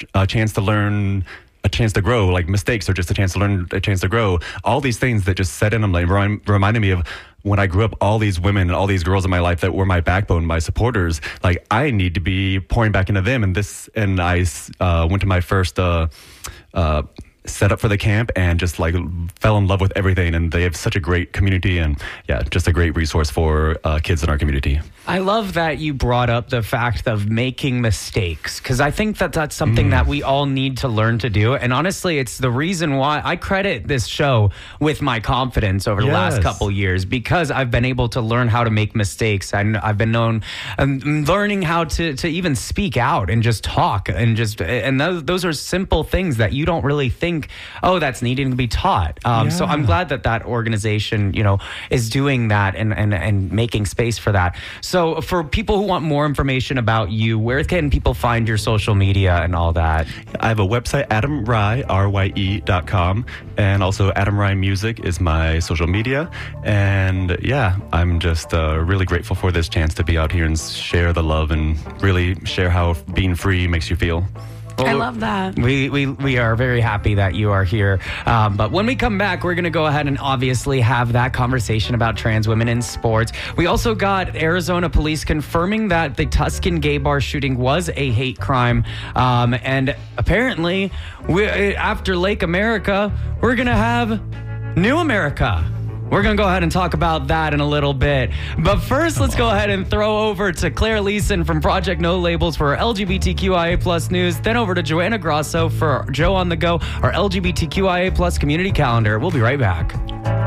a chance to learn, a chance to grow, like mistakes are just a chance to learn, a chance to grow. All these things that just set in them, like reminded me of when I grew up, all these women and all these girls in my life that were my backbone, my supporters. Like, I need to be pouring back into them. And I went to my first set up for the camp and just like fell in love with everything. And they have such a great community and just a great resource for kids in our community. I love that you brought up the fact of making mistakes, because I think that that's something that we all need to learn to do. And honestly, it's the reason why I credit this show with my confidence over the last couple years, because I've been able to learn how to make mistakes. I've been learning how to even speak out and just talk and those are simple things that you don't really think, oh, that's needing to be taught. So I'm glad that organization, is doing that and making space for that. So for people who want more information about you, where can people find your social media and all that? I have a website, AdamRye.com, and also Adam Rye Music is my social media. And I'm just really grateful for this chance to be out here and share the love and really share how being free makes you feel. Well, I love that. We are very happy that you are here. But when we come back, we're going to go ahead and obviously have that conversation about trans women in sports. We also got Arizona police confirming that the Tuscan gay bar shooting was a hate crime. And apparently, after Lake America, we're going to have New America. We're going to go ahead and talk about that in a little bit. But first, let's go ahead and throw over to Claire Leeson from Project No Labels for LGBTQIA plus news. Then over to Joanna Grosso for Joe on the Go, our LGBTQIA plus community calendar. We'll be right back.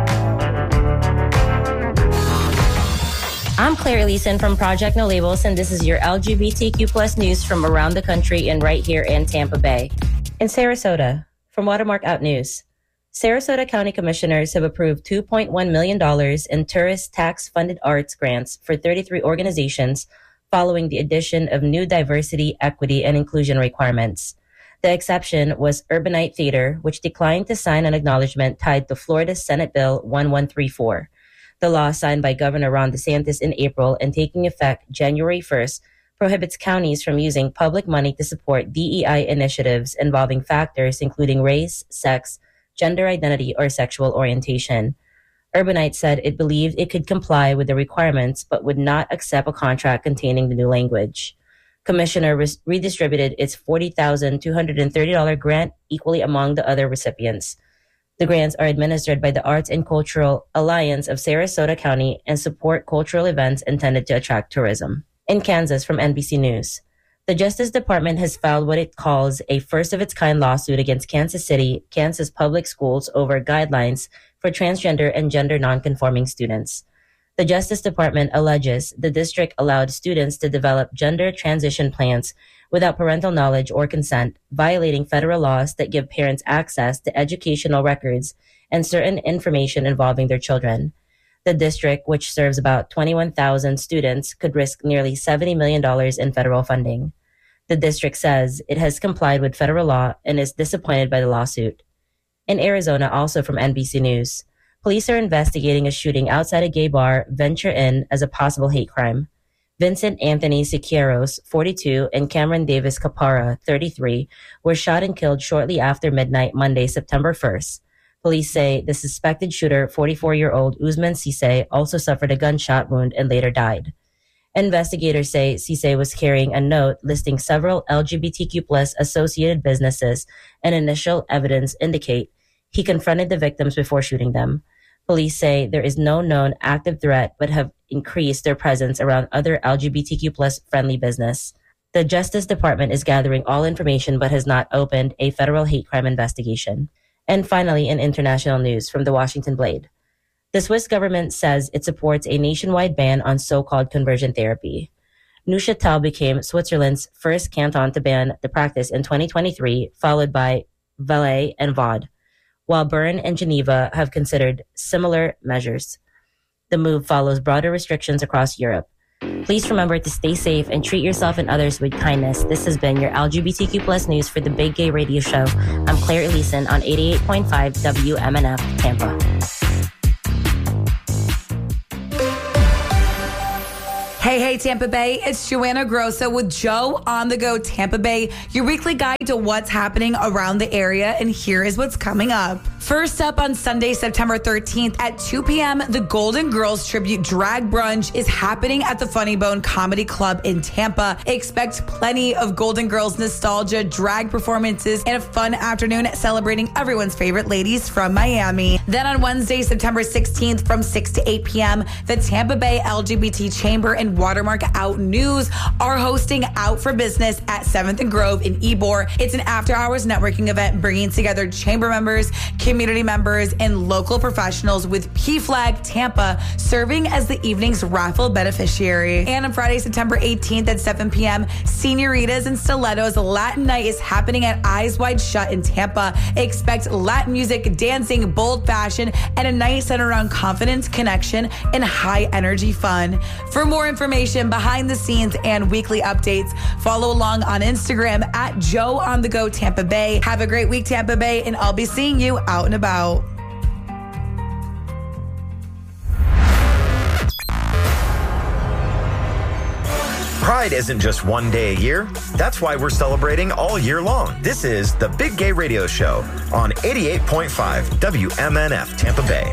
I'm Claire Leeson from Project No Labels, and this is your LGBTQ plus news from around the country and right here in Tampa Bay. In Sarasota, from Watermark Out News. Sarasota County Commissioners have approved $2.1 million in tourist tax-funded arts grants for 33 organizations following the addition of new diversity, equity, and inclusion requirements. The exception was Urbanite Theater, which declined to sign an acknowledgement tied to Florida's Senate Bill 1134. The law signed by Governor Ron DeSantis in April and taking effect January 1st prohibits counties from using public money to support DEI initiatives involving factors including race, sex, gender identity, or sexual orientation. Urbanite said it believed it could comply with the requirements but would not accept a contract containing the new language. Commissioner redistributed its $40,230 grant equally among the other recipients. The grants are administered by the Arts and Cultural Alliance of Sarasota County and support cultural events intended to attract tourism. In Kansas, from NBC News. The Justice Department has filed what it calls a first-of-its-kind lawsuit against Kansas City, Kansas public schools over guidelines for transgender and gender nonconforming students. The Justice Department alleges the district allowed students to develop gender transition plans without parental knowledge or consent, violating federal laws that give parents access to educational records and certain information involving their children. The district, which serves about 21,000 students, could risk nearly $70 million in federal funding. The district says it has complied with federal law and is disappointed by the lawsuit. In Arizona, also from NBC News, police are investigating a shooting outside a gay bar, Venture Inn, as a possible hate crime. Vincent Anthony Siqueiros, 42, and Cameron Davis Capara, 33, were shot and killed shortly after midnight Monday, September 1st. Police say the suspected shooter, 44-year-old Usman Cisse, also suffered a gunshot wound and later died. Investigators say Cisse was carrying a note listing several LGBTQ plus associated businesses, and initial evidence indicate he confronted the victims before shooting them. Police say there is no known active threat, but have increased their presence around other LGBTQ plus friendly business. The Justice Department is gathering all information but has not opened a federal hate crime investigation. And finally, in international news from the Washington Blade. The Swiss government says it supports a nationwide ban on so-called conversion therapy. Neuchâtel became Switzerland's first canton to ban the practice in 2023, followed by Valais and Vaud, while Bern and Geneva have considered similar measures. The move follows broader restrictions across Europe. Please remember to stay safe and treat yourself and others with kindness. This has been your LGBTQ plus news for the Big Gay Radio Show. I'm Claire Leeson on 88.5 WMNF Tampa. Hey, Tampa Bay. It's Joanna Grosso with Joe on the Go Tampa Bay, your weekly guide to what's happening around the area. And here is what's coming up. First up on Sunday, September 13th at 2 p.m., the Golden Girls Tribute Drag Brunch is happening at the Funny Bone Comedy Club in Tampa. Expect plenty of Golden Girls nostalgia, drag performances, and a fun afternoon celebrating everyone's favorite ladies from Miami. Then on Wednesday, September 16th from 6 to 8 p.m., the Tampa Bay LGBT Chamber and Watermark Out News are hosting Out for Business at 7th and Grove in Ybor. It's an after-hours networking event bringing together chamber members, community members, and local professionals, with PFLAG Tampa serving as the evening's raffle beneficiary. And on Friday, September 18th at 7 p.m., Senoritas and Stilettos Latin Night is happening at Eyes Wide Shut in Tampa. Expect Latin music, dancing, bold fashion, and a night centered around confidence, connection, and high energy fun. For more information, behind the scenes, and weekly updates, follow along on Instagram at Joe on the Go Tampa Bay. Have a great week, Tampa Bay, and I'll be seeing you out and about. Pride isn't just one day a year. That's why we're celebrating all year long. This is the Big Gay Radio Show on 88.5 WMNF Tampa Bay.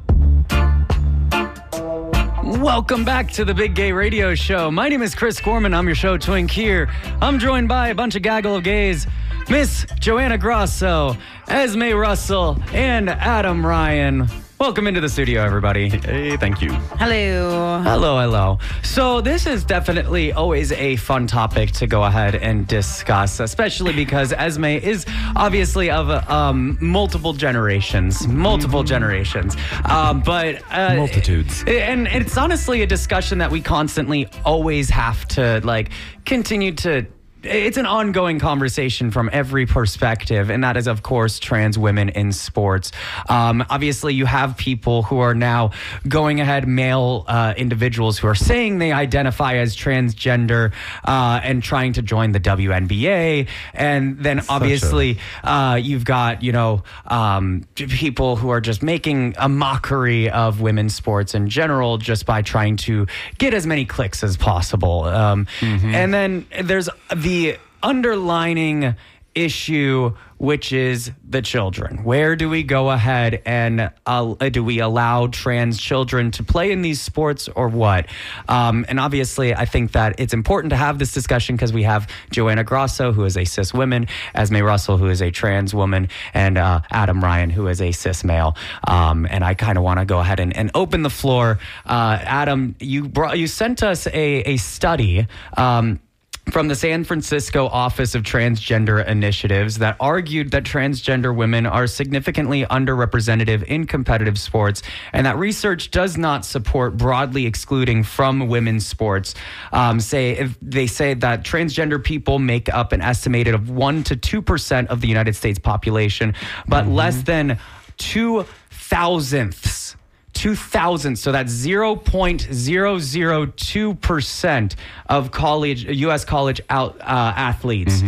Welcome back to the Big Gay Radio Show. My name is Chris Gorman. I'm your show twink here. I'm joined by a bunch of gaggle of gays, Miss Joanna Grosso, Esme Russell, and Adam Ryan. Welcome into the studio, everybody. Hey, thank you. Hello. Hello. So this is definitely always a fun topic to go ahead and discuss, especially because Esme is obviously of multiple generations. Multitudes. And it's honestly a discussion that we constantly always have to continue to. It's an ongoing conversation from every perspective, and that is, of course, trans women in sports. Obviously, you have people who are now going ahead, male individuals who are saying they identify as transgender and trying to join the WNBA. And then, obviously, you've got, people who are just making a mockery of women's sports in general just by trying to get as many clicks as possible. And then there's the underlining issue, which is the children. Where do we go ahead and do we allow trans children to play in these sports or what? And obviously, I think that it's important to have this discussion because we have Joanna Grosso, who is a cis woman, Esme Russell, who is a trans woman, and Adam Ryan, who is a cis male. And I kind of want to go ahead and open the floor. Adam, you sent us a study from the San Francisco Office of Transgender Initiatives that argued that transgender women are significantly underrepresented in competitive sports, and that research does not support broadly excluding from women's sports. They say that transgender people make up an estimated of 1 to 2% of the United States population, but less than 2,000, so that's 0.002% of U.S. college athletes.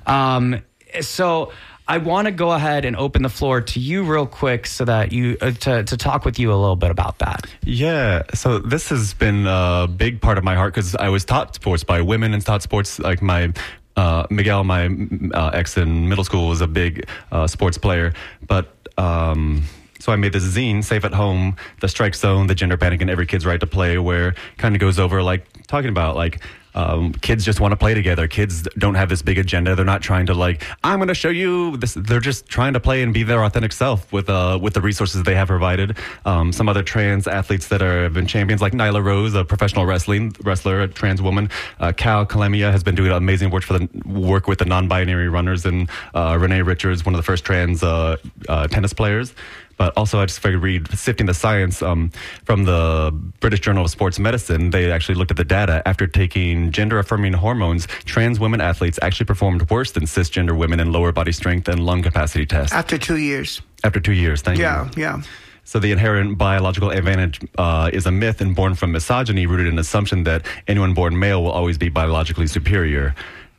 So I want to go ahead and open the floor to you real quick so that you to talk with you a little bit about that. Yeah, so this has been a big part of my heart because I was taught sports by women and taught sports like my Miguel, my ex in middle school, was a big sports player, but so I made this zine, Safe at Home, The Strike Zone, The Gender Panic, and Every Kid's Right to Play, where kind of goes over talking about kids just want to play together. Kids don't have this big agenda. They're not trying to I'm going to show you this. They're just trying to play and be their authentic self with the resources they have provided. Some other trans athletes that have been champions, like Nyla Rose, a professional wrestler, a trans woman. Cal Kalemia has been doing amazing work with the non-binary runners, and Renee Richards, one of the first trans tennis players. But also, I just figured read Sifting the Science from the British Journal of Sports Medicine. They actually looked at the data. After taking gender-affirming hormones, trans women athletes actually performed worse than cisgender women in lower body strength and lung capacity tests. After 2 years. After 2 years, thank you. Yeah. So the inherent biological advantage is a myth and born from misogyny, rooted in an assumption that anyone born male will always be biologically superior.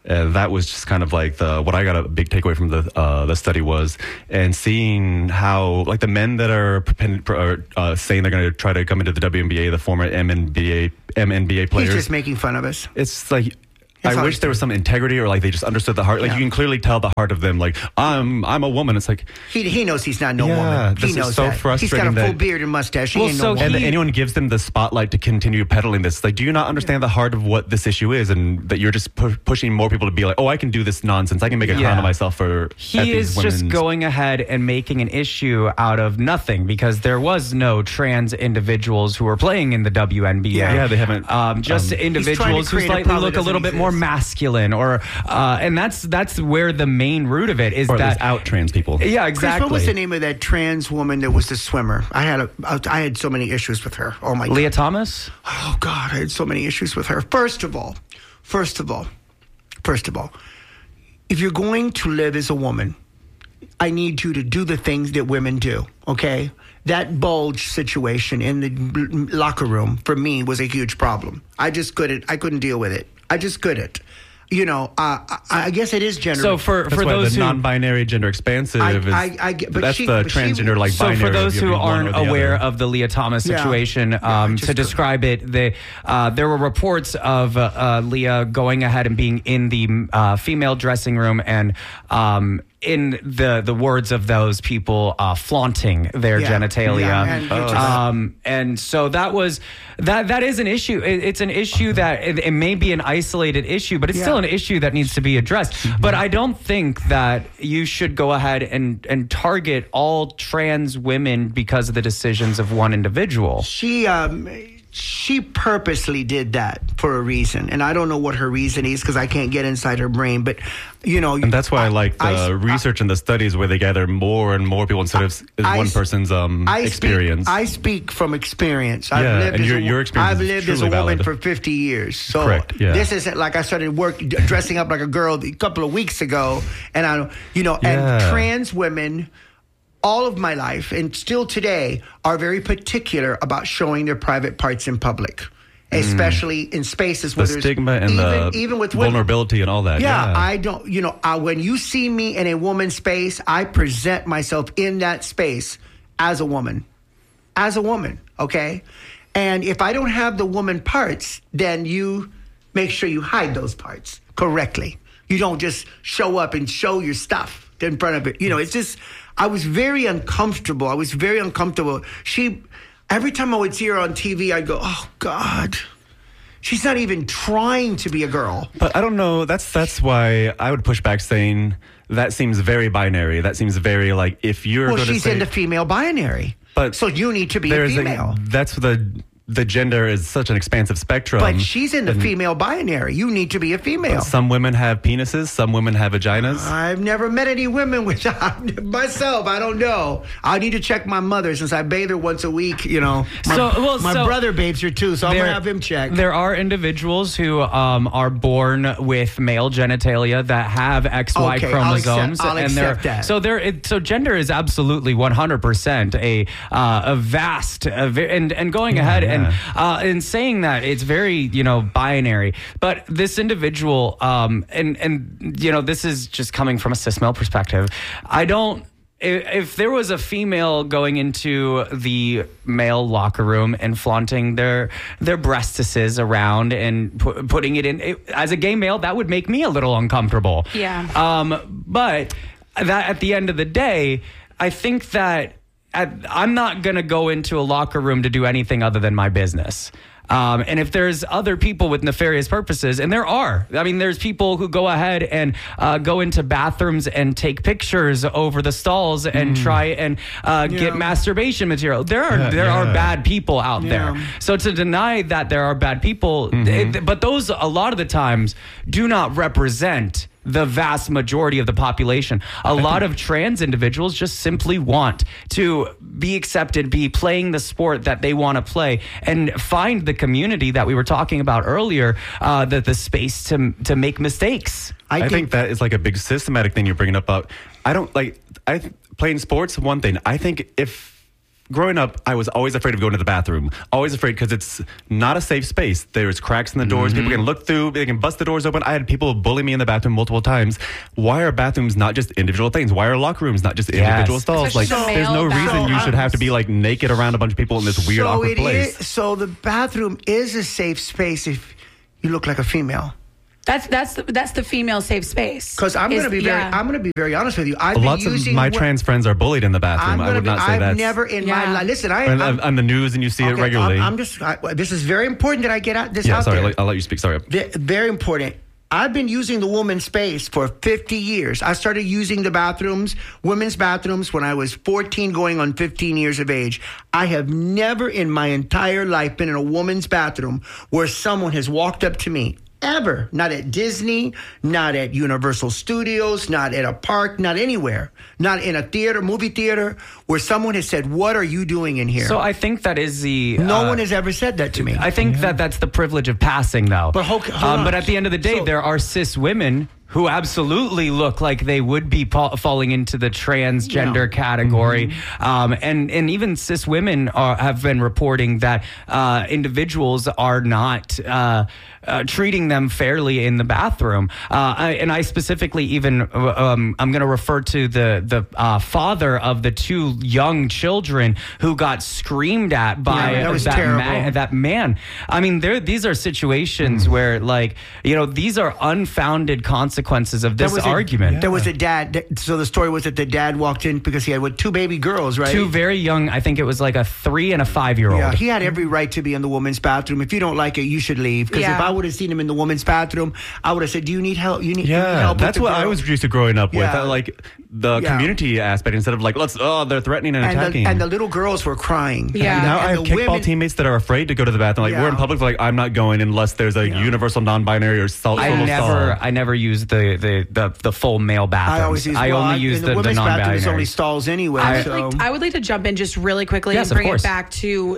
That was just kind of like what I got a big takeaway from the study was, and seeing how like the men that are saying they're going to try to come into the WNBA, the former MNBA players. He's just making fun of us. It's like, I wish there was some integrity, or like they just understood the heart. Like you can clearly tell the heart of them. Like I'm a woman. It's like he knows he's not no woman. He knows so that. frustrating. He's got a full beard and mustache. He ain't no woman. And anyone gives them the spotlight to continue peddling this. Like, do you not understand the heart of what this issue is, and that you're just pushing more people to be like, oh, I can do this nonsense. I can make a clown of myself for. He is just going ahead and making an issue out of nothing, because there was no trans individuals who were playing in the WNBA. Yeah, they haven't. Just individuals who slightly look a little bit more masculine, or and that's where the main root of it is, or that out trans people. Yeah, exactly. Chris, what was the name of that trans woman that was the swimmer? I had so many issues with her. Oh my God. Leah Thomas? Oh God, I had so many issues with her. First of all, if you're going to live as a woman, I need you to do the things that women do, okay? That bulge situation in the locker room for me was a huge problem. I couldn't deal with it. I just couldn't. You know, I guess it is gender. So for those the who non-binary, gender expansive, that's the transgender like so binary. So for those who aren't aware of the Leah Thomas situation, to describe it, there were reports of Leah going ahead and being in the female dressing room and in the words of those people, flaunting their genitalia. And so that is an issue. It's an issue that it may be an isolated issue, but it's still an issue that needs to be addressed. Mm-hmm. But I don't think that you should go ahead and target all trans women because of the decisions of one individual. She purposely did that for a reason, and I don't know what her reason is because I can't get inside her brain. But you know, and that's why I like the research and the studies where they gather more and more people instead of one person's experience. I speak from experience. Your experience. I've lived as a woman valid. for 50 years. So correct. Yeah. This isn't like I started dressing up like a girl a couple of weeks ago, and and trans women. All of my life and still today are very particular about showing their private parts in public, especially in spaces where the there's stigma and even with vulnerability and all that. Yeah, I don't. When you see me in a woman's space, I present myself in that space as a woman, okay. And if I don't have the woman parts, then you make sure you hide those parts correctly. You don't just show up and show your stuff in front of it. It's just. I was very uncomfortable. Every time I would see her on TV, I'd go, oh, God. She's not even trying to be a girl. But I don't know. That's why I would push back saying that seems very binary. That seems very like if you're going to say... Well, she's in the female binary. But so you need to be a female. That's the gender is such an expansive spectrum. But she's in the female binary. You need to be a female. Some women have penises. Some women have vaginas. I've never met any women with myself. I don't know. I need to check my mother since I bathe her once a week. My brother bathes her too, so I'm going to have him check. There are individuals who are born with male genitalia that have XY chromosomes. I'll accept that. So gender is absolutely 100% a vast and going ahead. And saying that it's very, binary, but this individual, this is just coming from a cis male perspective. If there was a female going into the male locker room and flaunting their breastises around and putting it in as a gay male, that would make me a little uncomfortable. Yeah. But that at the end of the day, I think that I'm not going to go into a locker room to do anything other than my business. And if there's other people with nefarious purposes, and there's people who go ahead and go into bathrooms and take pictures over the stalls and try and get masturbation material. There are bad people out there. So to deny that there are bad people, but those a lot of the times do not represent the vast majority of the population. A lot of trans individuals just simply want to be accepted, be playing the sport that they want to play, and find the community that we were talking about earlier, the space to make mistakes. I think that is like a big systematic thing you're bringing up. Playing sports, one thing. I think if growing up, I was always afraid of going to the bathroom. Always afraid because it's not a safe space. There's cracks in the doors. People can look through. They can bust the doors open. I had people bully me in the bathroom multiple times. Why are bathrooms not just individual things? Why are locker rooms not just individual stalls? Especially Like, the there's no male reason you bathroom. should have to be like naked around a bunch of people in this weird, awkward place. So the bathroom is a safe space if you look like a female. That's the female safe space. Because I'm going to be very honest with you. I've been Lots of using my trans friends are bullied in the bathroom. I would not say that. I've never in my life. Listen, on the news and you see it regularly. This is very important that I get out this out sorry, there. I'll let you speak. Sorry. Very important. I've been using the woman's space for 50 years. I started using the bathrooms, women's bathrooms, when I was 14 going on 15 years of age. I have never in my entire life been in a woman's bathroom where someone has walked up to me. Ever. Not at Disney, not at Universal Studios, not at a park, not anywhere. Not in a theater, movie theater, where someone has said, what are you doing in here? So I think that is the... No one has ever said that to me. I think that's the privilege of passing, though. But hold on. But at the end of the day, there are cis women who absolutely look like they would be falling into the transgender category. And even cis women have been reporting that individuals are not treating them fairly in the bathroom. And I specifically even, I'm going to refer to the father of the two young children who got screamed at by that man. I mean, these are situations where, like, these are unfounded consequences of this argument. There was a dad. So the story was that the dad walked in because he had two baby girls, right? Two very young. I think it was like a 3 and a 5-year-old. Yeah, he had every right to be in the woman's bathroom. If you don't like it, you should leave. Because if I would have seen him in the woman's bathroom, I would have said, "Do you need help? You need help." That's what I was used to growing up with. Yeah. Like the community aspect instead of like they're threatening and attacking. And the little girls were crying. Yeah. Now I have kickball teammates that are afraid to go to the bathroom. Like we're in public, like I'm not going unless there's a universal non-binary or stall. I never use the full male bathroom. I only use the women's non-binary. bathroom. There's only stalls anyway. I would like to jump in just really quickly and bring it back to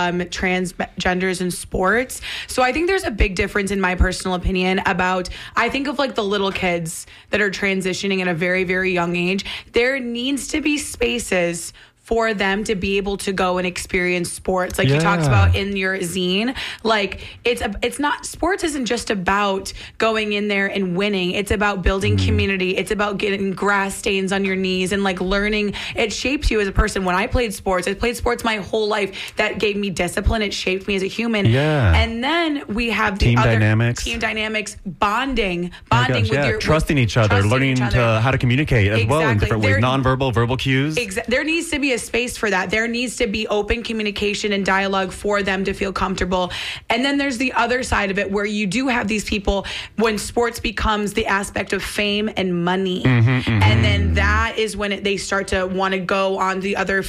transgenders in sports. So I think there's a big difference in my personal opinion about, I think of like the little kids that are transitioning at a very, very young age. There needs to be spaces for them to be able to go and experience sports, like you talked about in your zine. Like it's not, sports isn't just about going in there and winning. It's about building community. It's about getting grass stains on your knees and like learning. It shapes you as a person. When I played sports my whole life. That gave me discipline. It shaped me as a human. Yeah. And then we have the team dynamics, bonding with your trusting each other, learning how to communicate as well in different ways, nonverbal, verbal cues. There needs to be a space for that. There needs to be open communication and dialogue for them to feel comfortable. And then there's the other side of it where you do have these people when sports becomes the aspect of fame and money. And then that is when they start to want to go on the other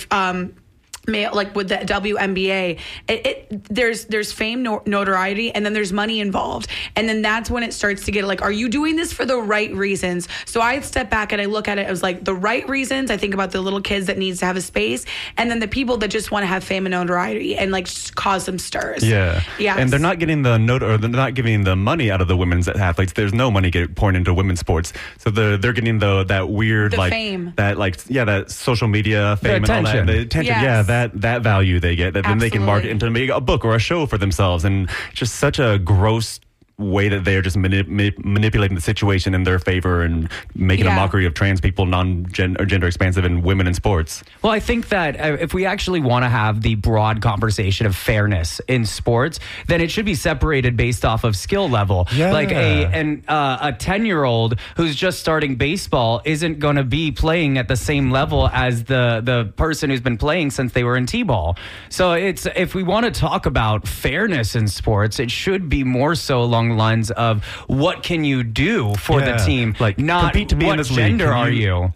like with the WNBA, there's fame, notoriety, and then there's money involved. And then that's when it starts to get like, are you doing this for the right reasons? So I step back and I look at it as like the right reasons. I think about the little kids that needs to have a space, and then the people that just want to have fame and notoriety and like just cause some stirs. Yeah. And they're not getting the they're not giving the money out of the women's athletes. There's no money poured into women's sports. So they're getting that weird fame. That social media fame and all that. The attention. That value they get, that then they can market into maybe a book or a show for themselves, and just such a gross way that they're just manipulating the situation in their favor and making a mockery of trans people, gender expansive, and women in sports. Well, I think that if we actually want to have the broad conversation of fairness in sports, then it should be separated based off of skill level. Like a 10-year-old who's just starting baseball isn't going to be playing at the same level as the person who's been playing since they were in T-ball. So if we want to talk about fairness in sports, it should be more so along the lines of what can you do for the team, like not compete to be what in this gender league. Are you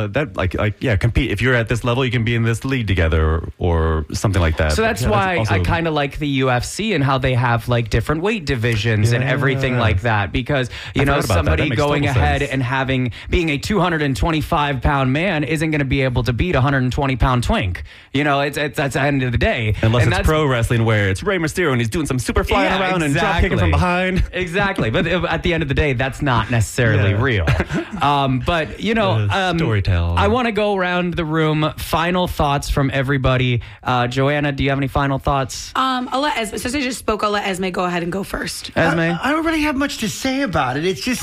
compete. If you're at this level, you can be in this league together or something like that. So that's why I kind of like the UFC and how they have like different weight divisions and everything like that, because somebody going ahead and being a 225-pound man isn't going to be able to beat a 120-pound twink. It's that's the end of the day. Unless it's pro wrestling where it's Rey Mysterio and he's doing some super flying around and drop kicking from behind. fine. Exactly. But at the end of the day, that's not necessarily real. But, Storytell. I want to go around the room. Final thoughts from everybody. Joanna, do you have any final thoughts? I'll let Esme, since I just spoke, I'll let Esme go ahead and go first. Esme? I don't really have much to say about it. It's just,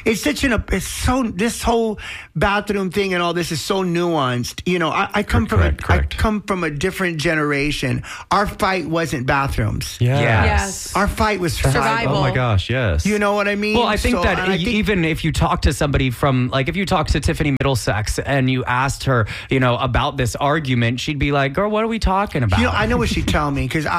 this whole bathroom thing and all this is so nuanced. You know, I come from a different generation. Our fight wasn't bathrooms. Yes. Our fight was Survival. Oh my gosh, yes. You know what I mean? Well, I think even if you talk to somebody from, like, if you talk to Tiffany Middlesex and you asked her, you know, about this argument, she'd be like, girl, what are we talking about? You know, I know what she'd tell me because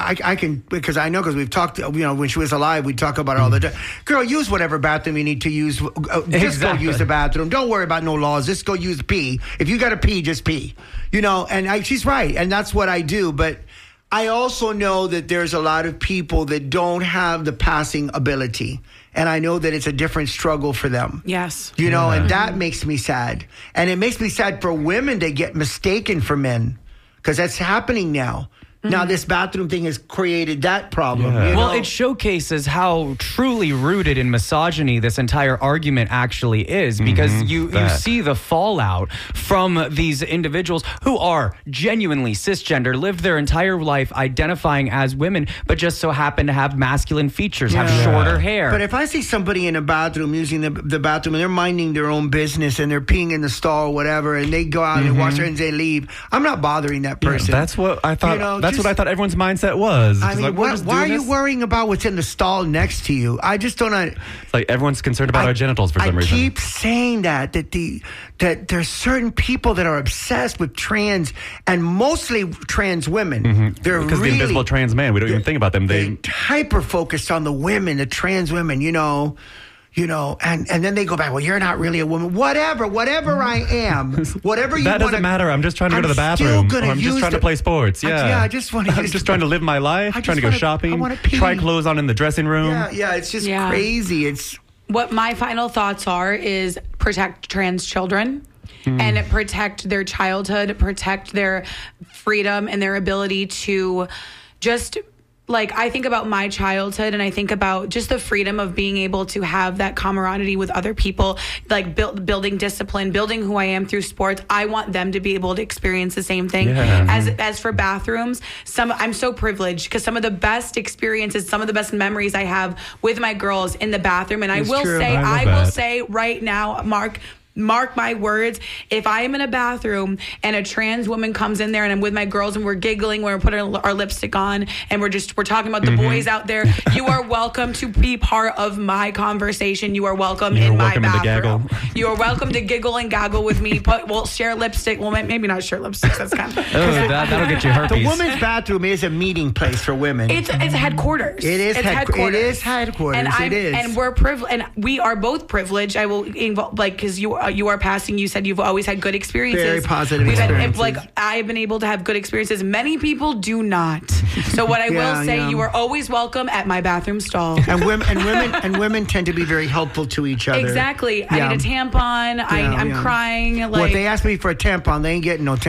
because we've talked, you know, when she was alive, we'd talk about it all the time. Girl, use whatever bathroom you need to use. Just go use the bathroom. Don't worry about no laws. Just go use the pee. If you got to pee, just pee. You know, and she's right. And that's what I do. But I also know that there's a lot of people that don't have the passing ability. And I know that it's a different struggle for them. Yes. You know, and that makes me sad. And it makes me sad for women to get mistaken for men because that's happening now. Now this bathroom thing has created that problem. Yeah. You Well, know? it showcases how truly rooted in misogyny this entire argument actually is, because you see the fallout from these individuals who are genuinely cisgender, lived their entire life identifying as women, but just so happen to have masculine features, have shorter hair. But if I see somebody in a bathroom using the bathroom and they're minding their own business and they're peeing in the stall or whatever, and they go out and wash their hands and they leave, I'm not bothering that person. That's what I thought. You know, that's what I thought everyone's mindset was. I mean, why are you worrying about what's in the stall next to you? I just don't. It's like everyone's concerned about our genitals for some reason. I keep saying that there's certain people that are obsessed with trans and mostly trans women. They're because really, the invisible trans man, we don't even think about them. They hyper focused on the women, the trans women. You know, and then they go back, well, you're not really a woman. Whatever I am, whatever you that doesn't matter. I'm just trying to go to the bathroom. Or I'm just trying to play sports. I just want to. I'm just trying to live my life, trying to go shopping, try clothes on in the dressing room. Yeah, it's just crazy. It's what my final thoughts are is protect trans children. And protect their childhood, protect their freedom and their ability to just... Like, I think about my childhood and I think about just the freedom of being able to have that camaraderie with other people, like building discipline, building who I am through sports. I want them to be able to experience the same thing. As for bathrooms, I'm so privileged because some of the best experiences, some of the best memories I have with my girls in the bathroom. And I will say right now, Mark my words, if I am in a bathroom and a trans woman comes in there and I'm with my girls and we're giggling, we're putting our lipstick on and we're talking about the boys out there, you are welcome to be part of my conversation. You are welcome in my bathroom. You are welcome to giggle and gaggle with me. We'll share lipstick. Well, maybe not share lipsticks. That's kind of... that'll get you herpes. The women's bathroom is a meeting place for women. It's headquarters. It's headquarters. It is headquarters. And we're privileged, and we are both privileged. I will involve, like, because you are passing. You said you've always had good experiences. Very positive experiences. I've been able to have good experiences. Many people do not. So what I will say, you are always welcome at my bathroom stall. And women tend to be very helpful to each other. Exactly. I need a tampon. I'm crying. Well, if they ask me for a tampon, they ain't getting no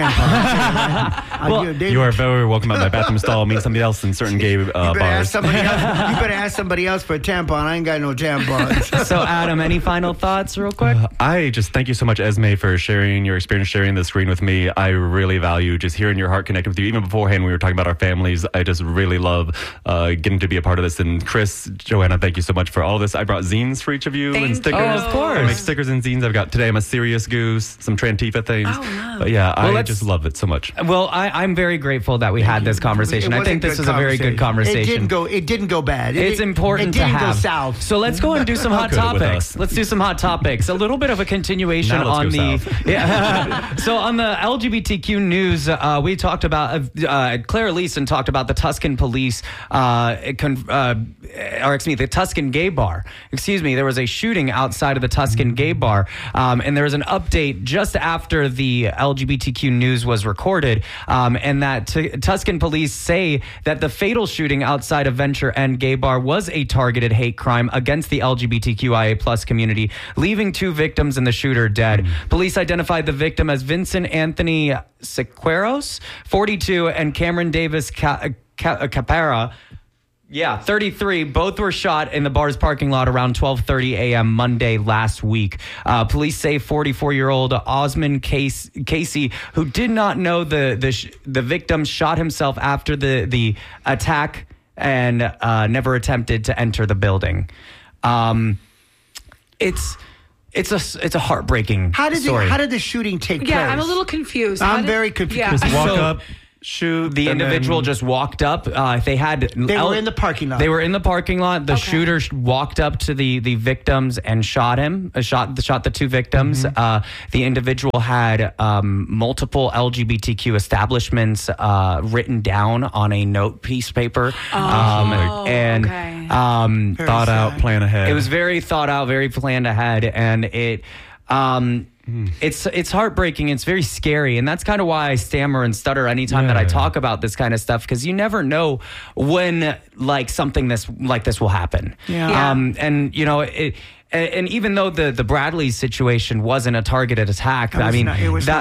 tampon. You are very welcome at my bathroom stall. Meet somebody else in certain gay bars. You better ask somebody else for a tampon. I ain't got no tampons. So, Adam, any final thoughts real quick? I just thank you so much, Esme, for sharing your experience, sharing the screen with me. I really value just hearing your heart connect with you. Even beforehand, we were talking about our families. I just really love getting to be a part of this. And Chris, Joanna, thank you so much for all this. I brought zines for each of you and stickers. Oh, of course. I make stickers and zines. I've got today, I'm a serious goose, some Trantifa things. Oh, wow. But yeah, I just love it so much. Well, I'm very grateful that we had this conversation. I think this was a very good conversation. It didn't go bad. It's important to have. It didn't go south. So let's go and do some hot topics. Let's do some hot topics. A little bit of a continuation on the so on the LGBTQ news, we talked about Claire Leeson talked about the Tuscan police, the Tuscan gay bar. There was a shooting outside of the Tuscan gay bar, and there was an update just after the LGBTQ news was recorded, and that Tuscan police say that the fatal shooting outside of Venture End Gay Bar was a targeted hate crime against the LGBTQIA+ community, leaving 2 victims and the shooter dead. Police identified the victim as Vincent Anthony Sequeiros, 42, and Cameron Davis Capara, Yeah, 33. Both were shot in the bar's parking lot around 12:30 a.m. Monday last week. Police say 44-year-old Osmond Casey, who did not know the victim, shot himself after the attack and never attempted to enter the building. It's a heartbreaking story. How did the shooting take place? Yeah, I'm a little confused. I'm very confused. Yeah. Just walk So- up, shoot. The and individual then- just walked up. They were in the parking lot. They were in the parking lot. The Okay. shooter walked up to the victims and shot him. Shot the two victims. The individual had multiple LGBTQ establishments written down on a note piece of paper. And okay. thought out, plan ahead. it was very thought out, very planned ahead, and it. It's heartbreaking. It's very scary, and that's kind of why I stammer and stutter anytime that I talk about this kind of stuff, because you never know when something like this will happen. Yeah. And you know it. And even though the Bradley situation wasn't a targeted attack, I mean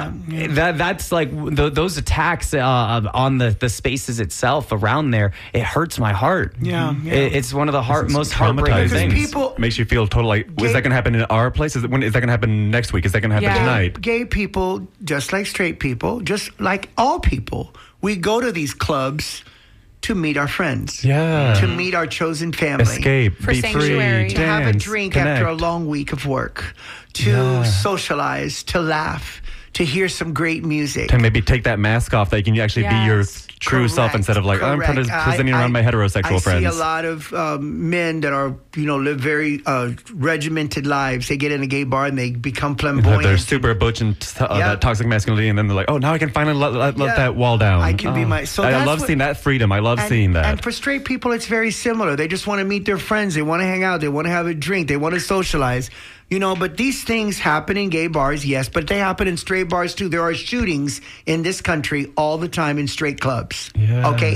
that's like those attacks on the spaces itself around there. It hurts my heart. Yeah. It's one of the most traumatizing. heartbreaking things. People- makes you feel totally like, is that going to happen in our place? Is that going to happen next week? Is that going to happen tonight? Gay people, just like straight people, just like all people, we go to these clubs to meet our friends. Yeah. To meet our chosen family. Escape, For be sanctuary. free, To have a dance, drink connect. after a long week of work. To socialize, to laugh, to hear some great music. To maybe take that mask off, that you can actually be your true self instead of like, I'm presenting around my heterosexual friends. I see a lot of men that are, live very regimented lives. They get in a gay bar and they become flamboyant. They're super butch and that toxic masculinity, and then they're like, oh, now I can finally let that wall down. I can be my... So I that's love seeing that freedom. I love seeing that. And for straight people, it's very similar. They just want to meet their friends. They want to hang out. They want to have a drink. They want to socialize. But these things happen in gay bars, yes, but they happen in straight bars too. There are shootings in this country all the time in straight clubs. Yeah. Okay.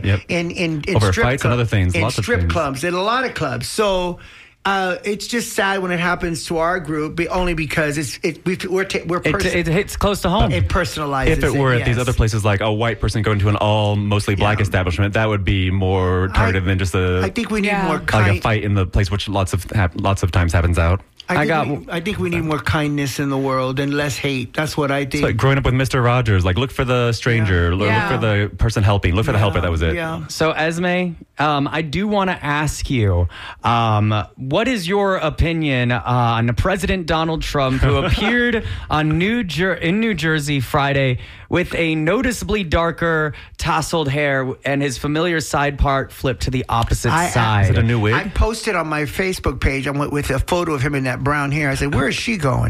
In strip over fights and clubs, other things. In Lots of strip things. clubs, in a lot of clubs. So it's just sad when it happens to our group, only because we're It hits close to home. it personalizes. If it were at these yes. other places, like a white person going to an all mostly black establishment, that would be more targeted than just I think we need more like kind. a fight in the place, which lots of times happens out. I think we need more kindness in the world and less hate. That's what I think. It's like growing up with Mr. Rogers, like look for the stranger, look for the person helping, look for the helper. That was it. Yeah. So, Esme, I do want to ask you, what is your opinion on President Donald Trump, who appeared in New Jersey Friday with a noticeably darker tasseled hair and his familiar side part flipped to the opposite side? Is it a new wig? I posted on my Facebook page. I went with a photo of him in that brown hair. I said, "Where is she going?"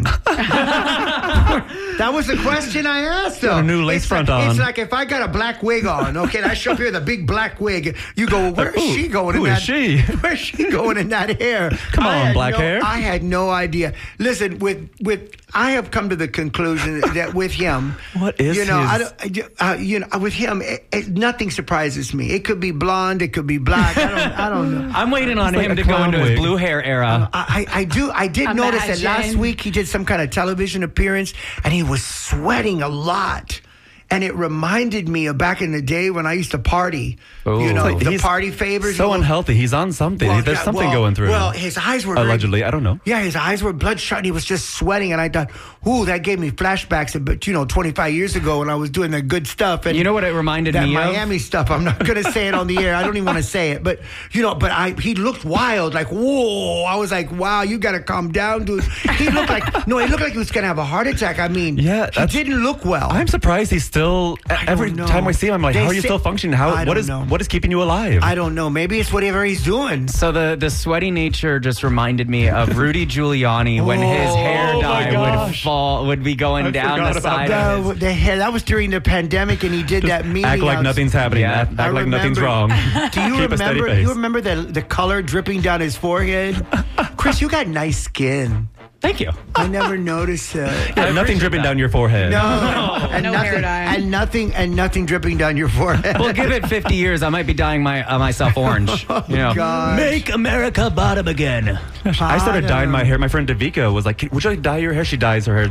That was the question I asked him. Got a new lace front on. It's like if I got a black wig on, okay, and I show up here with a big black wig, you go, well, where is she going? Who in is that, she? Where's she going in that hair? Come on, black hair. I had no idea. Listen, I have come to the conclusion that with him, What is with him, nothing surprises me. It could be blonde, it could be black. I don't know. I'm waiting on It's like him a to go clown into his wig. blue hair era. I did notice that last Imagine. week he did some kind of television appearance and he was sweating a lot. And it reminded me of back in the day when I used to party. Ooh. You know, It's like the he's party favors. So unhealthy. He's on something. There's something going through. Well, his eyes were very- Allegedly, I don't know. Yeah, his eyes were bloodshot. And he was just sweating, and I thought, "Ooh, that gave me flashbacks." But 25 years ago when I was doing the good stuff, and You know what it reminded that me of? Miami stuff. I'm not going to say it on the air. I don't even want to say it, but he looked wild. Like, whoa! I was like, "Wow, you got to calm down, dude." He looked like he was going to have a heart attack. I mean, Yeah, he didn't look well. I'm surprised he's still. Every know. time I see him, I'm like, They how are you say- still functioning? I don't know. What is keeping you alive? I don't know. Maybe it's whatever he's doing. So the sweaty nature just reminded me of Rudy Giuliani when his hair Oh, my dye gosh. would be going I down forgot the about side that. of his. The hair, that was during the pandemic, and he did that meeting. Act like out- nothing's happening. Yeah. Act I like nothing's wrong. remember- Do you Keep a steady remember? face. You remember the color dripping down his forehead? Chris, you got nice skin. Thank you. I never noticed that. Yeah, nothing dripping down your forehead. No, and No nothing, hair dye. and nothing dripping down your forehead. Well, give it 50 years, I might be dyeing myself orange. gosh. Make America bottom again. I started dyeing my hair. My friend Davika was like, would you like dye your hair? She dyes her hair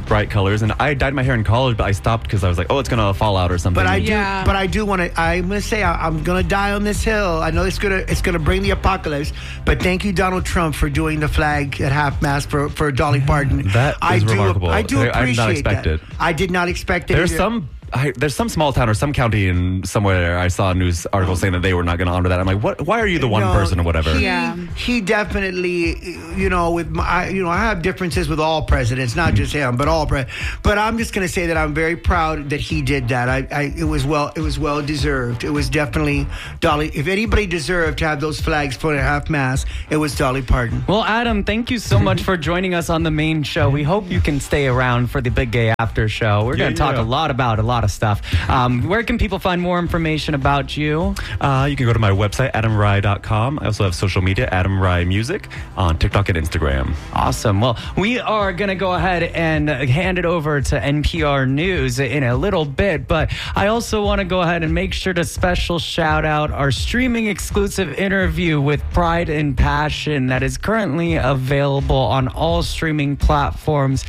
bright colors. And I dyed my hair in college, but I stopped because I was like, oh, it's gonna fall out or something. But I do want to. I'm going to say I'm going to die on this hill. I know it's gonna bring the apocalypse. But thank you, Donald Trump, for doing the flag at half mast for Dolly Parton. That is remarkable. I do appreciate I did not expect that. it. I did not expect it. There's some small town or some county in somewhere I saw a news article saying that they were not going to honor that. I'm like, what? Why are you the one person or whatever? He definitely, I have differences with all presidents, not just him, but all But I'm just going to say that I'm very proud that he did that. It was well deserved. It was definitely Dolly. If anybody deserved to have those flags floating at half mast, it was Dolly Parton. Well, Adam, thank you so much for joining us on the main show. We hope you can stay around for the Big Gay After Show. We're going to talk a lot about a lot of stuff. Where can people find more information about you? You can go to my website, adamrye.com. I also have social media, Adam Rye Music, on TikTok and Instagram. Awesome. Well, we are going to go ahead and hand it over to NPR News in a little bit, but I also want to go ahead and make sure to special shout out our streaming exclusive interview with Pride and Passion that is currently available on all streaming platforms.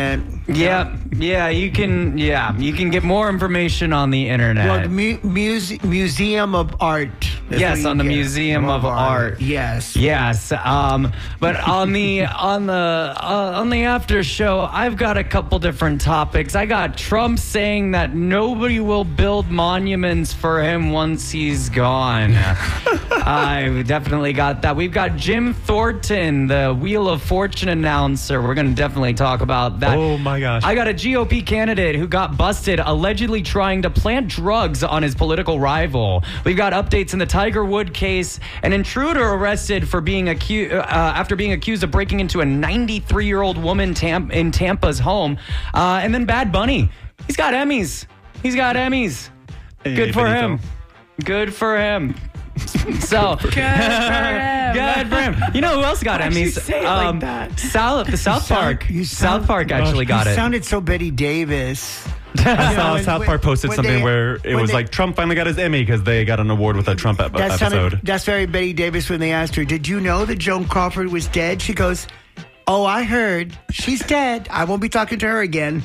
You can get more information on the internet. Well, the Museum of Art. Yes, on the Museum of Art. Yes. But on the after show, I've got a couple different topics. I got Trump saying that nobody will build monuments for him once he's gone. I've definitely got that. We've got Jim Thornton, the Wheel of Fortune announcer. We're going to definitely talk about that. Oh my gosh. I got a GOP candidate who got busted allegedly trying to plant drugs on his political rival. We've got updates in the Tiger Wood case, an intruder arrested for being after being accused of breaking into a 93-year-old woman in Tampa's home, and then Bad Bunny. He's got Emmys. Good for him. Good for him. So good for him. You know who else got Emmys? Say it like that? South Park actually got it. You sounded so Betty Davis. I saw South Park posted something where it was like Trump finally got his Emmy because they got an award with a Trump episode. That's very Betty Davis when they asked her, did you know that Joan Crawford was dead? She goes, oh, I heard. She's dead. I won't be talking to her again.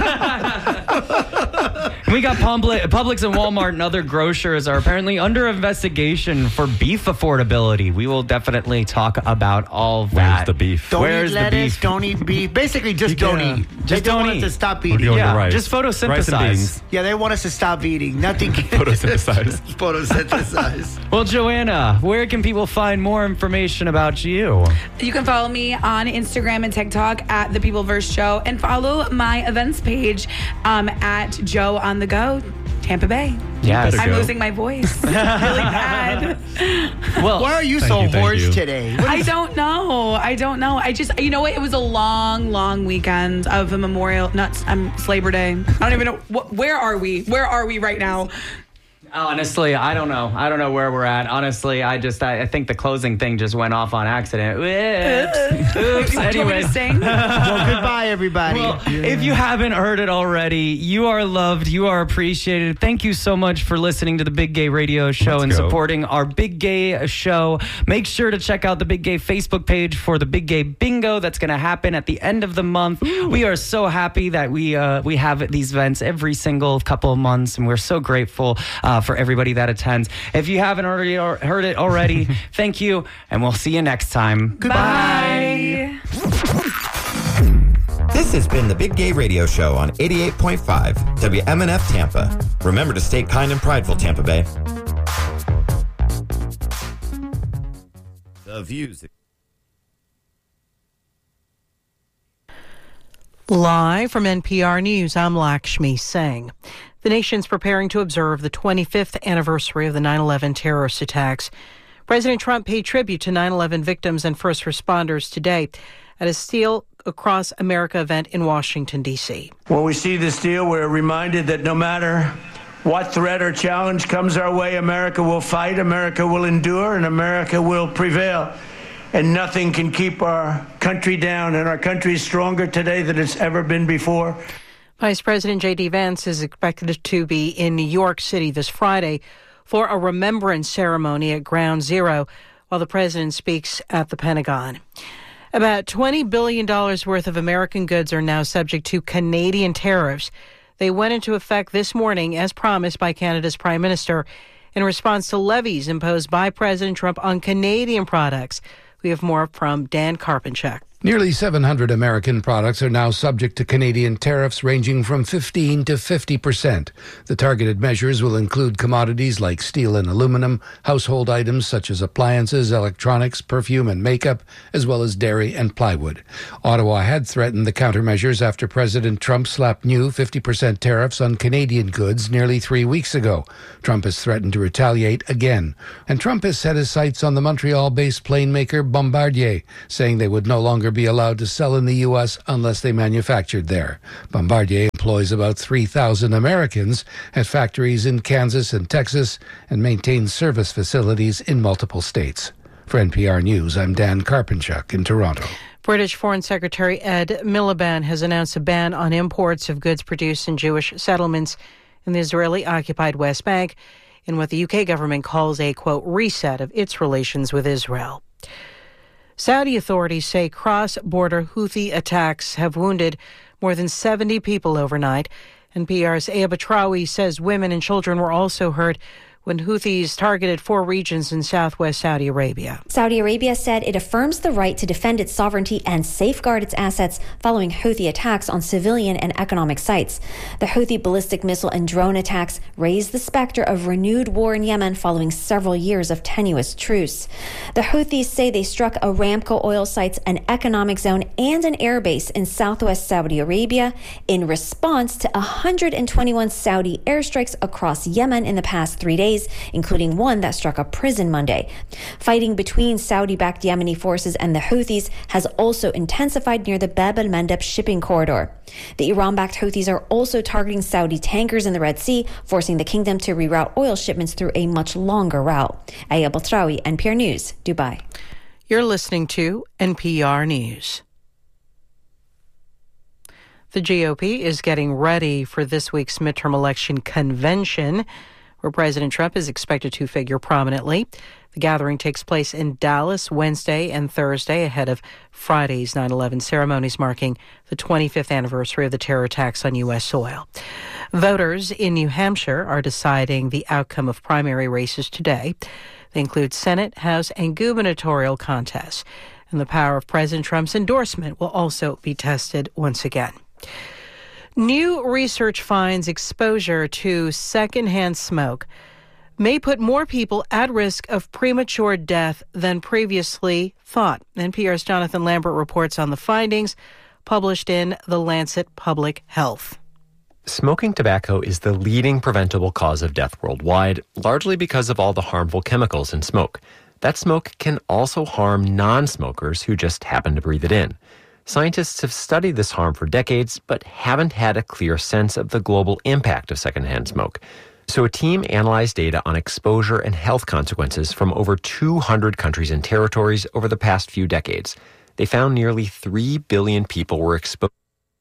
We got Publix and Walmart and other grocers are apparently under investigation for beef affordability. We will definitely talk about all that. Where's the beef? Don't Where's eat the lettuce, beef? Don't eat beef. Basically, just don't eat. Just don't eat. Want us to stop eating. Just photosynthesize. Rice and beans. Yeah, they want us to stop eating. Nothing. Photosynthesize. Photosynthesize. Well, Joanna, where can people find more information about you? You can follow me on Instagram and TikTok at The Peopleverse Show, and follow my events page at Joe on the Go, Tampa Bay. Yes. I'm losing my voice really bad. Well, why are you thank hoarse you. today? I don't know. I just, you know what? It was a long weekend of a it's Labor Day. I don't even know. Where are we? Where are we right now? Honestly, I don't know. I don't know where we're at. Honestly, I think the closing thing just went off on accident. Oops. Anyway. Well, goodbye, everybody. Well, if you haven't heard it already, you are loved. You are appreciated. Thank you so much for listening to the Big Gay Radio Show and supporting our Big Gay Show. Make sure to check out the Big Gay Facebook page for the Big Gay Bingo that's going to happen at the end of the month. Ooh. We are so happy that we have these events every single couple of months, and we're so grateful for everybody that attends. If you haven't already heard it already, thank you, and we'll see you next time. Goodbye. This has been the Big Gay Radio Show on 88.5 WMNF Tampa. Remember to stay kind and prideful, Tampa Bay. The views. Live from NPR News, I'm Lakshmi Singh. The nation's preparing to observe the 25th anniversary of the 9/11 terrorist attacks. President Trump paid tribute to 9/11 victims and first responders today at a Steel Across America event in Washington, D.C. When we see this deal, we're reminded that no matter what threat or challenge comes our way, America will fight, America will endure, and America will prevail. And nothing can keep our country down, and our country is stronger today than it's ever been before. Vice President J.D. Vance is expected to be in New York City this Friday for a remembrance ceremony at Ground Zero while the president speaks at the Pentagon. About $20 billion worth of American goods are now subject to Canadian tariffs. They went into effect this morning, as promised by Canada's Prime Minister, in response to levies imposed by President Trump on Canadian products. We have more from Dan Karpenchuk. Nearly 700 American products are now subject to Canadian tariffs ranging from 15 to 50%. The targeted measures will include commodities like steel and aluminum, household items such as appliances, electronics, perfume and makeup, as well as dairy and plywood. Ottawa had threatened the countermeasures after President Trump slapped new 50% tariffs on Canadian goods nearly 3 weeks ago. Trump has threatened to retaliate again. And Trump has set his sights on the Montreal-based plane maker Bombardier, saying they would no longer be allowed to sell in the U.S. unless they manufactured there. Bombardier employs about 3,000 Americans at factories in Kansas and Texas and maintains service facilities in multiple states. For NPR News, I'm Dan Karpenchuk in Toronto. British Foreign Secretary Ed Miliband has announced a ban on imports of goods produced in Jewish settlements in the Israeli-occupied West Bank in what the UK government calls a, quote, reset of its relations with Israel. Saudi authorities say cross-border Houthi attacks have wounded more than 70 people overnight. NPR's Aya Batrawi says women and children were also hurt when Houthis targeted 4 regions in southwest Saudi Arabia. Saudi Arabia said it affirms the right to defend its sovereignty and safeguard its assets following Houthi attacks on civilian and economic sites. The Houthi ballistic missile and drone attacks raised the specter of renewed war in Yemen following several years of tenuous truce. The Houthis say they struck Aramco oil sites, an economic zone, and an airbase in southwest Saudi Arabia in response to 121 Saudi airstrikes across Yemen in the past 3 days, including one that struck a prison Monday. Fighting between Saudi-backed Yemeni forces and the Houthis has also intensified near the Bab el-Mandeb shipping corridor. The Iran-backed Houthis are also targeting Saudi tankers in the Red Sea, forcing the kingdom to reroute oil shipments through a much longer route. Aya Batrawi, NPR News, Dubai. You're listening to NPR News. The GOP is getting ready for this week's midterm election convention, where President Trump is expected to figure prominently. The gathering takes place in Dallas Wednesday and Thursday ahead of Friday's 9/11 ceremonies marking the 25th anniversary of the terror attacks on U.S. soil. Voters in New Hampshire are deciding the outcome of primary races today. They include Senate, House, and gubernatorial contests. And the power of President Trump's endorsement will also be tested once again. New research finds exposure to secondhand smoke may put more people at risk of premature death than previously thought. NPR's Jonathan Lambert reports on the findings published in The Lancet Public Health. Smoking tobacco is the leading preventable cause of death worldwide, largely because of all the harmful chemicals in smoke. That smoke can also harm non-smokers who just happen to breathe it in. Scientists have studied this harm for decades, but haven't had a clear sense of the global impact of secondhand smoke. So a team analyzed data on exposure and health consequences from over 200 countries and territories over the past few decades. They found nearly 3 billion people were exposed.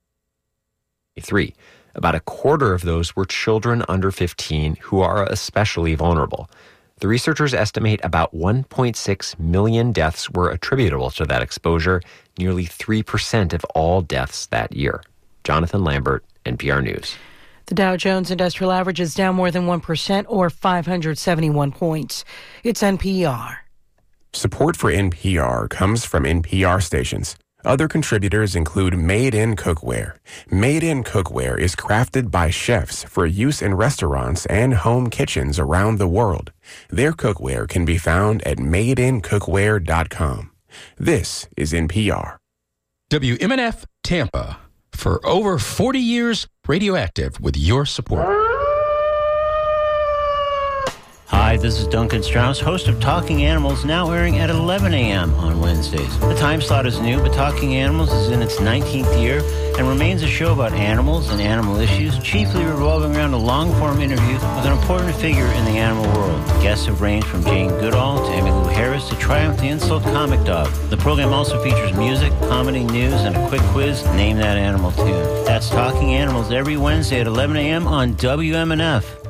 About a quarter of those were children under 15 who are especially vulnerable. The researchers estimate about 1.6 million deaths were attributable to that exposure, nearly 3% of all deaths that year. Jonathan Lambert, NPR News. The Dow Jones Industrial Average is down more than 1% or 571 points. It's NPR. Support for NPR comes from NPR stations. Other contributors include Made in Cookware. Made in Cookware is crafted by chefs for use in restaurants and home kitchens around the world. Their cookware can be found at madeincookware.com. This is NPR. WMNF Tampa. For over 40 years, radioactive with your support. Hi, this is Duncan Strauss, host of Talking Animals, now airing at 11 a.m. on Wednesdays. The time slot is new, but Talking Animals is in its 19th year and remains a show about animals and animal issues, chiefly revolving around a long-form interview with an important figure in the animal world. Guests have ranged from Jane Goodall to Emmylou Harris to Triumph the Insult Comic Dog. The program also features music, comedy, news, and a quick quiz, Name That Animal Tune. That's Talking Animals every Wednesday at 11 a.m. on WMNF.